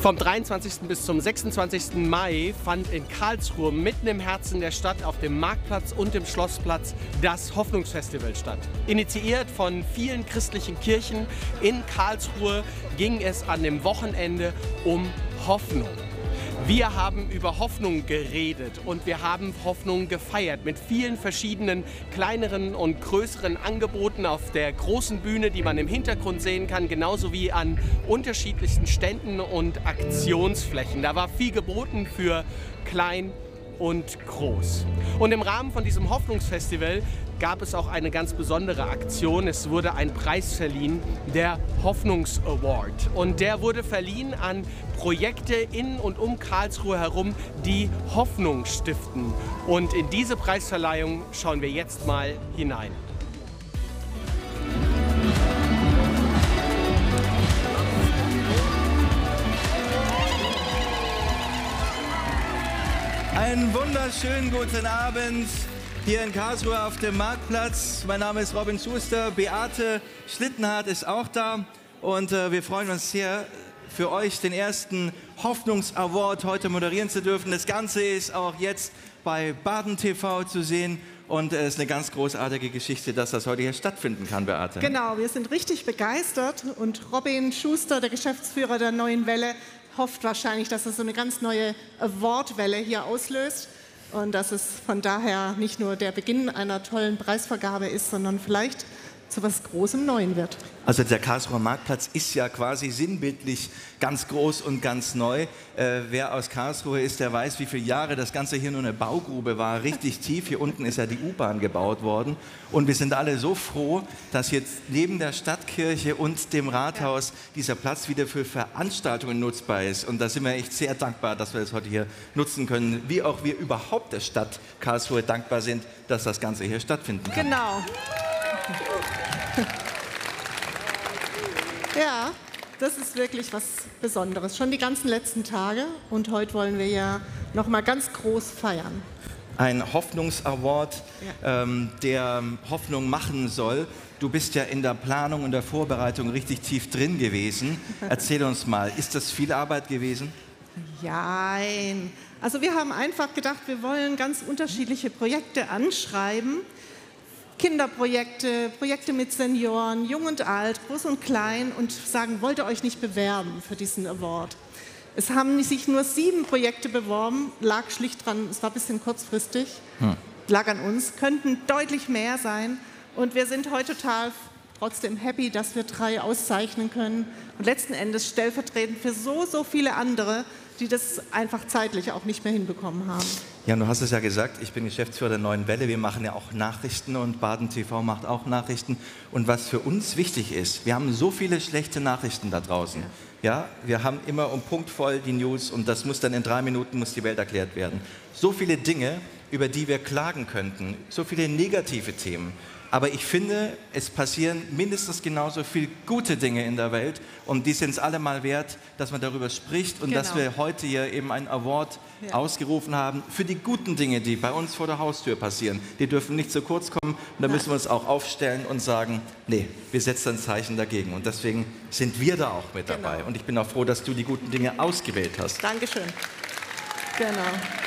Vom 23. bis zum 26. Mai fand in Karlsruhe mitten im Herzen der Stadt auf dem Marktplatz und dem Schlossplatz das Hoffnungsfestival statt. Initiiert von vielen christlichen Kirchen in Karlsruhe ging es an dem Wochenende um Hoffnung. Wir haben über Hoffnung geredet und wir haben Hoffnung gefeiert mit vielen verschiedenen kleineren und größeren Angeboten auf der großen Bühne, die man im Hintergrund sehen kann, genauso wie an unterschiedlichsten Ständen und Aktionsflächen. Da war viel geboten für klein und groß. Und im Rahmen von diesem Hoffnungsfestival gab es auch eine ganz besondere Aktion. Es wurde ein Preis verliehen, der Hoffnungs-Award. Und der wurde verliehen an Projekte in und um Karlsruhe herum, die Hoffnung stiften. Und in diese Preisverleihung schauen wir jetzt mal hinein. Einen wunderschönen guten Abend hier in Karlsruhe auf dem Marktplatz. Mein Name ist Robin Schuster, Beate Schlittenhardt ist auch da und wir freuen uns sehr, für euch den ersten Hoffnungs-Award heute moderieren zu dürfen. Das Ganze ist auch jetzt bei Baden TV zu sehen und es ist eine ganz großartige Geschichte, dass das heute hier stattfinden kann, Beate. Genau, wir sind richtig begeistert und Robin Schuster, der Geschäftsführer der Neuen Welle, hofft wahrscheinlich, dass es so eine ganz neue Awardwelle hier auslöst und dass es von daher nicht nur der Beginn einer tollen Preisvergabe ist, sondern vielleicht zu was Großem Neuen wird. Also der Karlsruher Marktplatz ist ja quasi sinnbildlich ganz groß und ganz neu. Wer aus Karlsruhe ist, der weiß, wie viele Jahre das Ganze hier nur eine Baugrube war, richtig tief. Hier unten ist ja die U-Bahn gebaut worden. Und wir sind alle so froh, dass jetzt neben der Stadtkirche und dem Rathaus dieser Platz wieder für Veranstaltungen nutzbar ist. Und da sind wir echt sehr dankbar, dass wir das heute hier nutzen können. Wie auch wir überhaupt der Stadt Karlsruhe dankbar sind, dass das Ganze hier stattfinden kann. Genau. Ja, das ist wirklich was Besonderes. Schon die ganzen letzten Tage und heute wollen wir ja noch mal ganz groß feiern. Ein Hoffnungsaward, der Hoffnung machen soll. Du bist ja in der Planung und der Vorbereitung richtig tief drin gewesen. Erzähl uns mal, ist das viel Arbeit gewesen? Nein. Also wir haben einfach gedacht, wir wollen ganz unterschiedliche Projekte anschreiben. Kinderprojekte, Projekte mit Senioren, jung und alt, groß und klein und sagen, wollt ihr euch nicht bewerben für diesen Award? Es haben sich nur 7 Projekte beworben, lag schlicht dran, es war ein bisschen kurzfristig, lag an uns, könnten deutlich mehr sein und wir sind heute total trotzdem happy, dass wir 3 auszeichnen können und letzten Endes stellvertretend für so viele andere, die das einfach zeitlich auch nicht mehr hinbekommen haben. Ja, du hast es ja gesagt, ich bin Geschäftsführer der Neuen Welle, wir machen ja auch Nachrichten und Baden TV macht auch Nachrichten. Und was für uns wichtig ist, wir haben so viele schlechte Nachrichten da draußen. Ja, wir haben immer um Punkt voll die News und das muss dann in 3 Minuten muss die Welt erklärt werden. So viele Dinge, über die wir klagen könnten, so viele negative Themen. Aber ich finde, es passieren mindestens genauso viele gute Dinge in der Welt und die sind es alle mal wert, dass man darüber spricht und dass wir heute hier eben einen Award ausgerufen haben für die guten Dinge, die bei uns vor der Haustür passieren. Die dürfen nicht zu kurz kommen und da müssen wir uns auch aufstellen und sagen, nee, wir setzen ein Zeichen dagegen und deswegen sind wir da auch mit dabei. Und ich bin auch froh, dass du die guten Dinge ausgewählt hast. Dankeschön. Genau.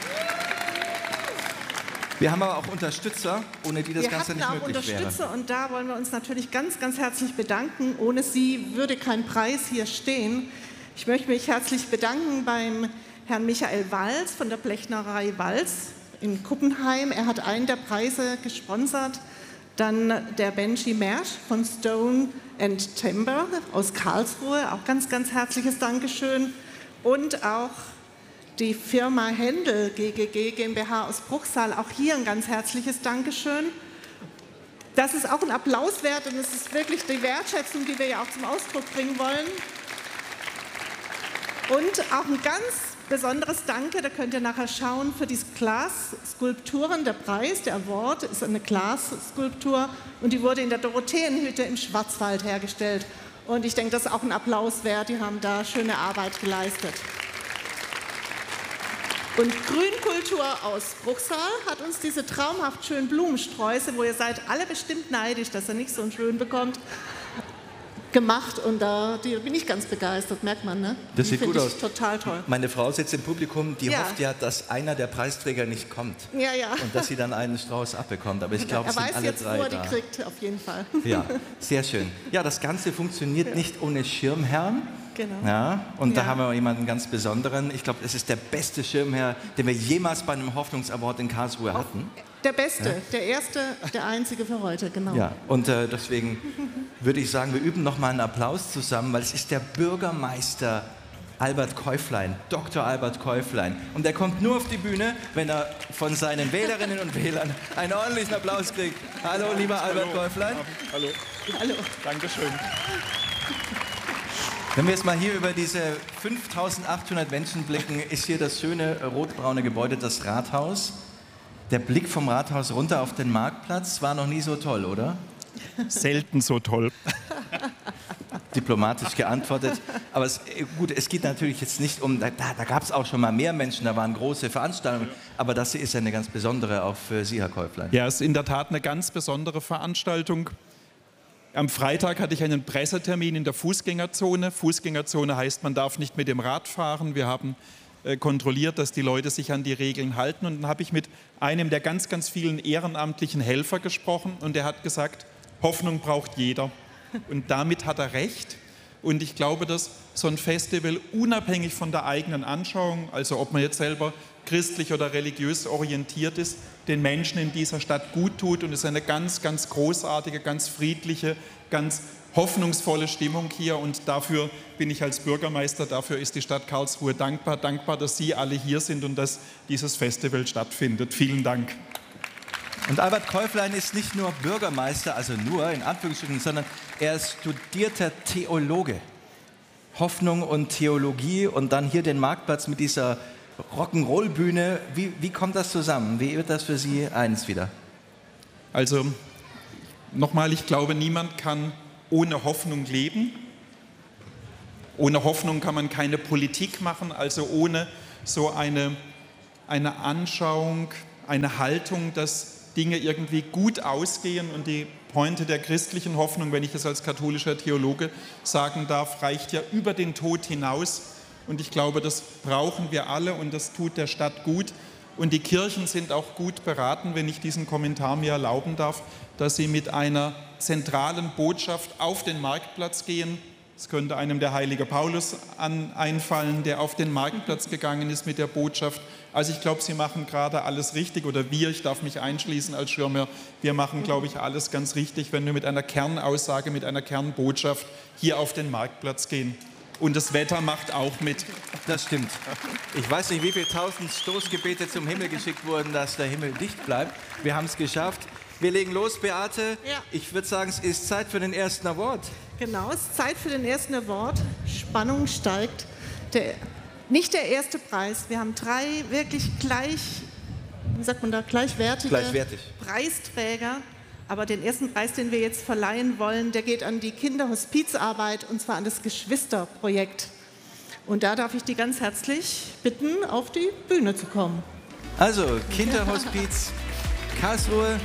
Wir haben aber auch Unterstützer, ohne die das Ganze nicht möglich wäre. Wir hatten auch Unterstützer und da wollen wir uns natürlich ganz, ganz herzlich bedanken. Ohne sie würde kein Preis hier stehen. Ich möchte mich herzlich bedanken beim Herrn Michael Walz von der Blechnerei Walz in Kuppenheim. Er hat einen der Preise gesponsert. Dann der Benji Mersch von Stone and Timber aus Karlsruhe. Auch ganz, ganz herzliches Dankeschön. Und auch die Firma Händel GGG GmbH aus Bruchsal, auch hier ein ganz herzliches Dankeschön. Das ist auch ein Applaus wert und es ist wirklich die Wertschätzung, die wir ja auch zum Ausdruck bringen wollen. Und auch ein ganz besonderes Danke, da könnt ihr nachher schauen, für die Glasskulpturen. Der Preis, der Award, ist eine Glasskulptur und die wurde in der Dorotheenhütte im Schwarzwald hergestellt. Und ich denke, das ist auch ein Applaus wert, die haben da schöne Arbeit geleistet. Und Grünkultur aus Bruchsal hat uns diese traumhaft schönen Blumensträuße, wo ihr seid alle bestimmt neidisch, dass ihr nicht so schön bekommt, gemacht und da bin ich ganz begeistert, merkt man, ne? Das sieht gut aus. Total toll. Meine Frau sitzt im Publikum, die hofft ja, dass einer der Preisträger nicht kommt. Ja, ja. Und dass sie dann einen Strauß abbekommt. Aber ich glaube, es sind alle jetzt, drei wo er da. die kriegt, auf jeden Fall. Ja, sehr schön. Ja, das Ganze funktioniert nicht ohne Schirmherrn. Genau. Ja, und da haben wir jemanden ganz Besonderen. Ich glaube, es ist der beste Schirmherr, den wir jemals bei einem Hoffnungsaward in Karlsruhe hatten. Der Beste, der Erste, der Einzige für heute, genau. Ja, und deswegen würde ich sagen, wir üben noch mal einen Applaus zusammen, weil es ist der Bürgermeister Albert Käuflein, Dr. Albert Käuflein. Und er kommt nur auf die Bühne, wenn er von seinen Wählerinnen und Wählern einen ordentlichen Applaus kriegt. Hallo, lieber Albert Käuflein. Hallo. Hallo. Dankeschön. Wenn wir jetzt mal hier über diese 5.800 Menschen blicken, ist hier das schöne rotbraune Gebäude, das Rathaus. Der Blick vom Rathaus runter auf den Marktplatz war noch nie so toll, oder? Selten so toll. Diplomatisch geantwortet. Aber gut, es geht natürlich jetzt nicht um, da gab es auch schon mal mehr Menschen, da waren große Veranstaltungen, aber das hier ist ja eine ganz besondere auch für Sie, Herr Käuflein. Ja, es ist in der Tat eine ganz besondere Veranstaltung. Am Freitag hatte ich einen Pressetermin in der Fußgängerzone. Fußgängerzone heißt, man darf nicht mit dem Rad fahren. Wir haben kontrolliert, dass die Leute sich an die Regeln halten. Und dann habe ich mit einem der ganz, ganz vielen ehrenamtlichen Helfer gesprochen und der hat gesagt, Hoffnung braucht jeder. Und damit hat er recht. Und ich glaube, dass so ein Festival unabhängig von der eigenen Anschauung, also ob man jetzt selber christlich oder religiös orientiert ist, den Menschen in dieser Stadt gut tut. Und es ist eine ganz, ganz großartige, ganz friedliche, ganz hoffnungsvolle Stimmung hier. Und dafür bin ich als Bürgermeister, dafür ist die Stadt Karlsruhe dankbar, dass Sie alle hier sind und dass dieses Festival stattfindet. Vielen Dank. Und Albert Käuflein ist nicht nur Bürgermeister, also nur in Anführungsstrichen, sondern er ist studierter Theologe. Hoffnung und Theologie und dann hier den Marktplatz mit dieser Rock'n'Roll-Bühne. Wie kommt das zusammen? Wie wird das für Sie eins wieder? Also nochmal, ich glaube, niemand kann ohne Hoffnung leben. Ohne Hoffnung kann man keine Politik machen, also ohne so eine Anschauung, eine Haltung, dass Dinge irgendwie gut ausgehen und die Pointe der christlichen Hoffnung, wenn ich das als katholischer Theologe sagen darf, reicht ja über den Tod hinaus und ich glaube, das brauchen wir alle und das tut der Stadt gut und die Kirchen sind auch gut beraten, wenn ich diesen Kommentar mir erlauben darf, dass sie mit einer zentralen Botschaft auf den Marktplatz gehen. Es könnte einem der heilige Paulus einfallen, der auf den Marktplatz gegangen ist mit der Botschaft. Also ich glaube, Sie machen gerade alles richtig oder ich darf mich einschließen als Schirmherr, wir machen, glaube ich, alles ganz richtig, wenn wir mit einer Kernaussage, mit einer Kernbotschaft hier auf den Marktplatz gehen. Und das Wetter macht auch mit. Das stimmt. Ich weiß nicht, wie viele tausend Stoßgebete zum Himmel geschickt wurden, dass der Himmel dicht bleibt. Wir haben es geschafft. Wir legen los, Beate. Ja. Ich würde sagen, es ist Zeit für den ersten Award. Genau, es ist Zeit für den ersten Award. Spannung steigt. Nicht der erste Preis. Wir haben 3 wirklich gleichwertige Preisträger. Aber den ersten Preis, den wir jetzt verleihen wollen, der geht an die Kinderhospizarbeit und zwar an das Geschwisterprojekt. Und da darf ich die ganz herzlich bitten, auf die Bühne zu kommen. Also, Kinderhospiz Karlsruhe,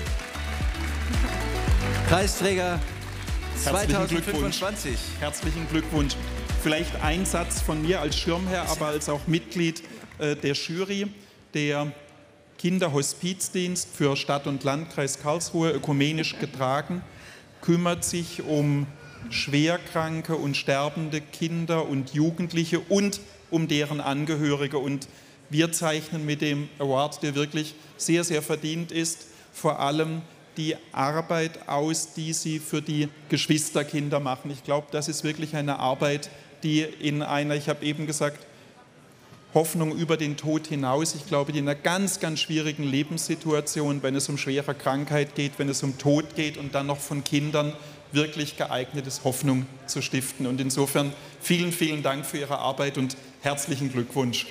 Preisträger 2025. Herzlichen Glückwunsch. Vielleicht ein Satz von mir als Schirmherr, aber als auch Mitglied der Jury. Der Kinderhospizdienst für Stadt und Landkreis Karlsruhe, ökumenisch getragen, kümmert sich um schwerkranke und sterbende Kinder und Jugendliche und um deren Angehörige. Und wir zeichnen mit dem Award, der wirklich sehr, sehr verdient ist, vor allem die Arbeit aus, die sie für die Geschwisterkinder machen. Ich glaube, das ist wirklich eine Arbeit, die in einer, ich habe eben gesagt, Hoffnung über den Tod hinaus. Ich glaube, die in einer ganz, ganz schwierigen Lebenssituation, wenn es um schwere Krankheit geht, wenn es um Tod geht und dann noch von Kindern wirklich geeignet ist, Hoffnung zu stiften. Und insofern vielen, vielen Dank für Ihre Arbeit und herzlichen Glückwunsch.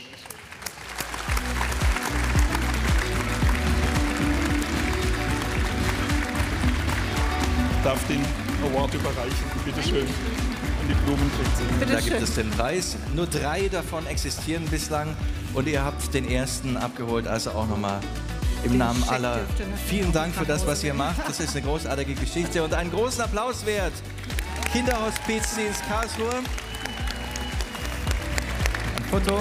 Ich darf den Award überreichen. Bitte schön. Und die Blumen kriegt Sie. Da gibt es den Preis. Nur 3 davon existieren bislang und ihr habt den ersten abgeholt. Also auch nochmal im Namen aller vielen Dank für das, was ihr macht. Das ist eine großartige Geschichte und einen großen Applaus wert. Kinderhospizdienst Karlsruhe. Ein Foto.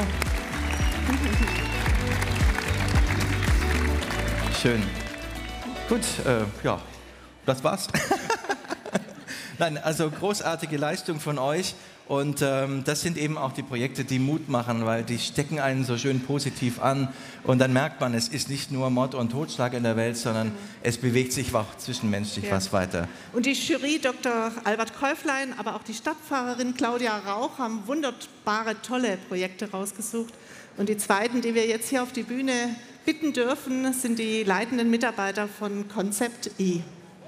Schön. Gut, ja, das war's. Nein, also großartige Leistung von euch. Und das sind eben auch die Projekte, die Mut machen, weil die stecken einen so schön positiv an. Und dann merkt man, es ist nicht nur Mord und Totschlag in der Welt, sondern es bewegt sich auch zwischenmenschlich was weiter. Und die Jury, Dr. Albert Käuflein, aber auch die Stadtpfarrerin Claudia Rauch haben wunderbare, tolle Projekte rausgesucht. Und die zweiten, die wir jetzt hier auf die Bühne bitten dürfen, sind die leitenden Mitarbeiter von Konzept I.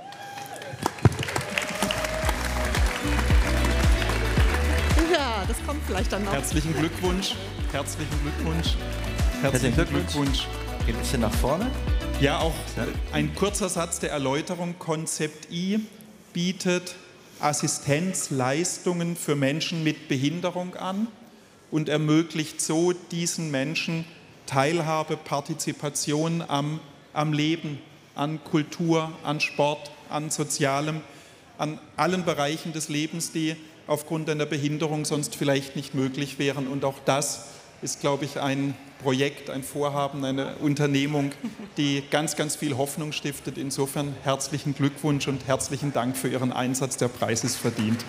Ja, das kommt vielleicht dann noch. Herzlichen Glückwunsch. Herzlichen Glückwunsch. Herzlichen Glückwunsch. Geht ein bisschen nach vorne. Ja, auch ein kurzer Satz der Erläuterung. Konzept I bietet Assistenzleistungen für Menschen mit Behinderung an und ermöglicht so diesen Menschen Teilhabe, Partizipation am Leben, an Kultur, an Sport, an Sozialem, an allen Bereichen des Lebens, die aufgrund einer Behinderung sonst vielleicht nicht möglich wären. Und auch das ist, glaube ich, ein Projekt, ein Vorhaben, eine Unternehmung, die ganz, ganz viel Hoffnung stiftet. Insofern herzlichen Glückwunsch und herzlichen Dank für Ihren Einsatz. Der Preis ist verdient.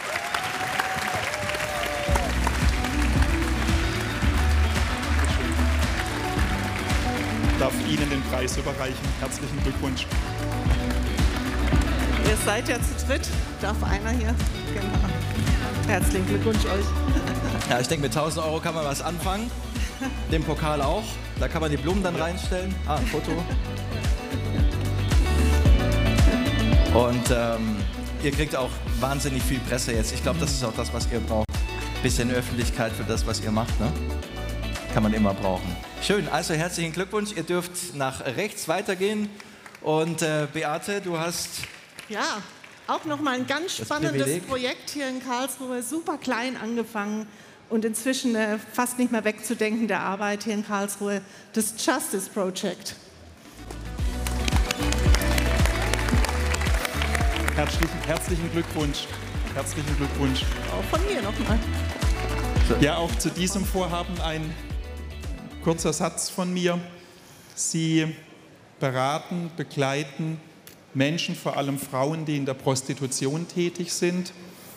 Ich darf Ihnen den Preis überreichen. Herzlichen Glückwunsch. Ihr seid ja zu dritt. Darf einer hier? Genau. Herzlichen Glückwunsch euch. Ja, ich denke, mit 1.000 € kann man was anfangen. Den Pokal auch. Da kann man die Blumen dann reinstellen. Ah, ein Foto. Und ihr kriegt auch wahnsinnig viel Presse jetzt. Ich glaube, das ist auch das, was ihr braucht. Ein bisschen Öffentlichkeit für das, was ihr macht, ne? Kann man immer brauchen. Schön, also herzlichen Glückwunsch. Ihr dürft nach rechts weitergehen. Und Beate, du hast... Ja, auch nochmal ein ganz spannendes Projekt hier in Karlsruhe. Super klein angefangen und inzwischen fast nicht mehr wegzudenken der Arbeit hier in Karlsruhe. Das Justice Project. Herzlichen Glückwunsch. Herzlichen Glückwunsch. Auch von mir nochmal. Ja, auch zu diesem Vorhaben ein kurzer Satz von mir. Sie beraten, begleiten Menschen, vor allem Frauen, die in der Prostitution tätig sind.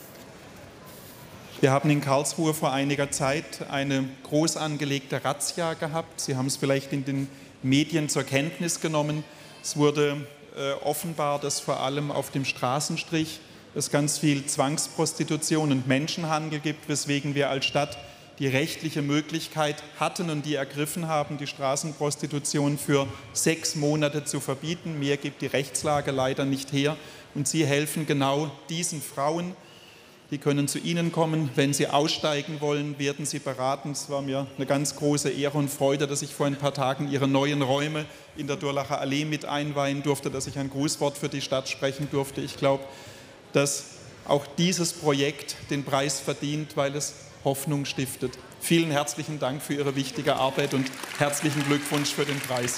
Wir haben in Karlsruhe vor einiger Zeit eine groß angelegte Razzia gehabt. Sie haben es vielleicht in den Medien zur Kenntnis genommen. Es wurde offenbar, dass vor allem auf dem Straßenstrich es ganz viel Zwangsprostitution und Menschenhandel gibt, weswegen wir als Stadt die rechtliche Möglichkeit hatten und die ergriffen haben, die Straßenprostitution für 6 Monate zu verbieten. Mehr gibt die Rechtslage leider nicht her. Und Sie helfen genau diesen Frauen. Die können zu Ihnen kommen. Wenn Sie aussteigen wollen, werden Sie beraten. Es war mir eine ganz große Ehre und Freude, dass ich vor ein paar Tagen Ihre neuen Räume in der Durlacher Allee mit einweihen durfte, dass ich ein Grußwort für die Stadt sprechen durfte. Ich glaube, dass auch dieses Projekt den Preis verdient, weil es Hoffnung stiftet. Vielen herzlichen Dank für Ihre wichtige Arbeit und herzlichen Glückwunsch für den Preis.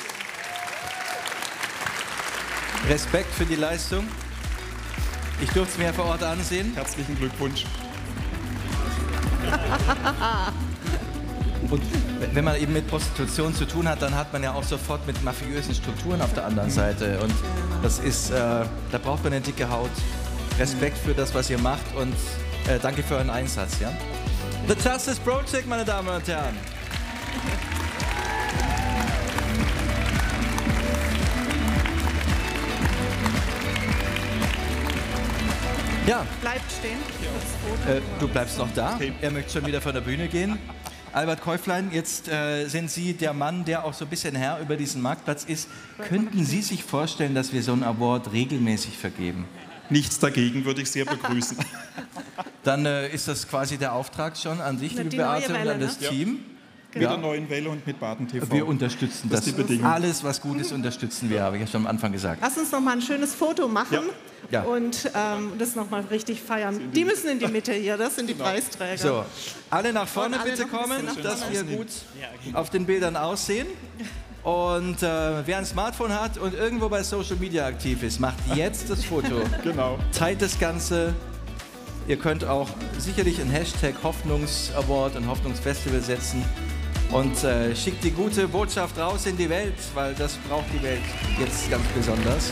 Respekt für die Leistung. Ich durfte es mir vor Ort ansehen. Herzlichen Glückwunsch. Und wenn man eben mit Prostitution zu tun hat, dann hat man ja auch sofort mit mafiösen Strukturen auf der anderen Seite. Und das ist, da braucht man eine dicke Haut. Respekt für das, was ihr macht und danke für euren Einsatz. Ja? The Justice Project, meine Damen und Herren. Ja. Bleibt stehen. Du bleibst noch da. Okay. Er möchte schon wieder von der Bühne gehen. Albert Käuflein, jetzt sind Sie der Mann, der auch so ein bisschen Herr über diesen Marktplatz ist. Könnten Sie sich vorstellen, dass wir so einen Award regelmäßig vergeben? Nichts dagegen, würde ich sehr begrüßen. Dann ist das quasi der Auftrag schon an dich, liebe Beate, und an das Team. Mit der neuen Welle und mit Baden TV. Wir unterstützen das. Alles, was gut ist, unterstützen wir, habe ich ja schon am Anfang gesagt. Lass uns noch mal ein schönes Foto machen Ja. und das noch mal richtig feiern. Die müssen in die Mitte hier, das sind die Preisträger. So, alle nach vorne Und alle bitte noch ein bisschen kommen, nach dass vorne. wir gut auf den Bildern aussehen. Und wer ein Smartphone hat und irgendwo bei Social Media aktiv ist, macht jetzt das Foto. Genau. Teilt das Ganze Ihr könnt auch sicherlich einen Hashtag Hoffnungsaward und Hoffnungsfestival setzen und schickt die gute Botschaft raus in die Welt, weil das braucht die Welt jetzt ganz besonders.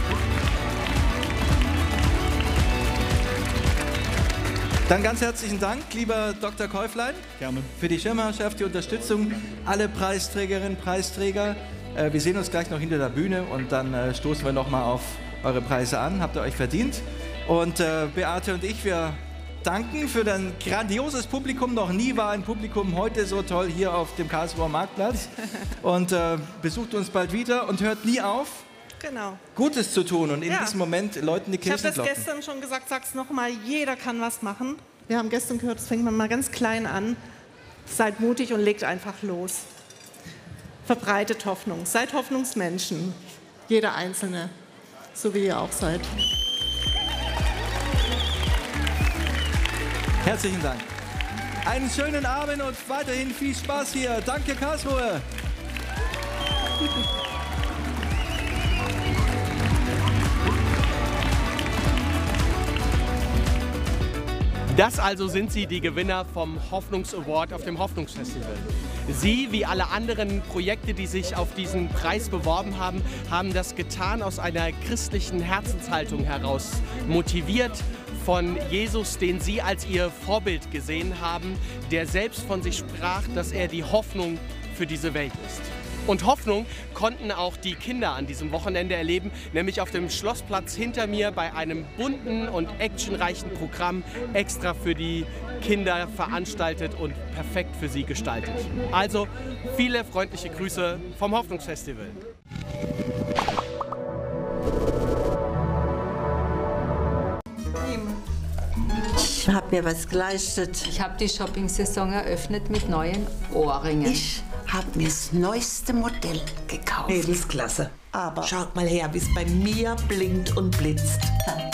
Dann ganz herzlichen Dank, lieber Dr. Käuflein. Gerne. Für die Schirmherrschaft, die Unterstützung, alle Preisträgerinnen, Preisträger. Wir sehen uns gleich noch hinter der Bühne und dann stoßen wir nochmal auf eure Preise an. Habt ihr euch verdient. Und Beate und ich, wir danken für dein grandioses Publikum. Noch nie war ein Publikum heute so toll hier auf dem Karlsruher Marktplatz. Und besucht uns bald wieder und hört nie auf, Genau. Gutes zu tun und in diesem Moment Leuten die Kirchen Ich habe das gestern schon gesagt, sag's nochmal, jeder kann was machen. Wir haben gestern gehört, das fängt man mal ganz klein an. Seid mutig und legt einfach los. Verbreitet Hoffnung, seid Hoffnungsmenschen. Jeder Einzelne, so wie ihr auch seid. Herzlichen Dank. Einen schönen Abend und weiterhin viel Spaß hier. Danke, Karlsruhe. Das also sind sie, die Gewinner vom Hoffnungsaward auf dem Hoffnungsfestival. Sie, wie alle anderen Projekte, die sich auf diesen Preis beworben haben, haben das getan aus einer christlichen Herzenshaltung heraus, motiviert von Jesus, den sie als ihr Vorbild gesehen haben, der selbst von sich sprach, dass er die Hoffnung für diese Welt ist. Und Hoffnung konnten auch die Kinder an diesem Wochenende erleben, nämlich auf dem Schlossplatz hinter mir bei einem bunten und actionreichen Programm extra für die Kinder veranstaltet und perfekt für sie gestaltet. Also viele freundliche Grüße vom Hoffnungsfestival. Ich habe mir was geleistet. Ich habe die Shopping-Saison eröffnet mit neuen Ohrringen. Ich habe mir das neueste Modell gekauft. Mädelsklasse. Aber Schaut mal her, wie es bei mir blinkt und blitzt.